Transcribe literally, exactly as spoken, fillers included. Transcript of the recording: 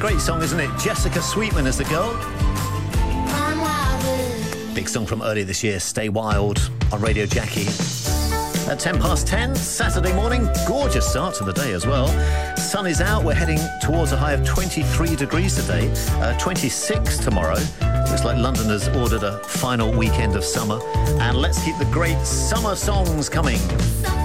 Great song, isn't it? Jessica Sweetman is the girl. Big song from earlier this year, Stay Wild, on Radio Jackie. At ten past ten, Saturday morning, gorgeous start to the day as well. Sun is out, we're heading towards a high of twenty-three degrees today, uh, twenty-six tomorrow. Looks like London has ordered a final weekend of summer. And let's keep the great summer songs coming.